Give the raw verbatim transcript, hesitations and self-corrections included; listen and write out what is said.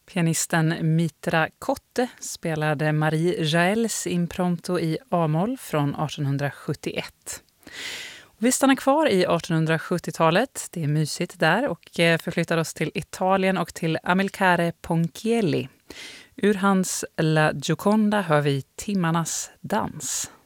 Pianisten Mitra Kotte spelade Marie Jaels impromptu i A-moll från artonhundrasjuttioett. Vi stannar kvar i artonhundrasjuttiotalet, det är mysigt där, och förflyttar oss till Italien och till Amilcare Ponchielli. Ur hans La Gioconda hör vi Timmarnas dans.